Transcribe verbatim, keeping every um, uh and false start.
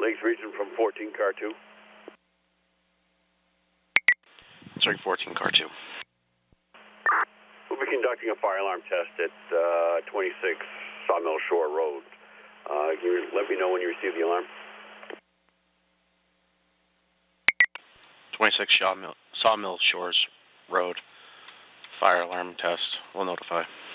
Lakes Region from fourteen, car two. Sorry, fourteen, car two. We'll be conducting a fire alarm test at uh, twenty-six Sawmill Shore Road. Uh, can you let me know when you receive the alarm? twenty-six Sawmill, Sawmill Shores Road. Fire alarm test. We'll notify.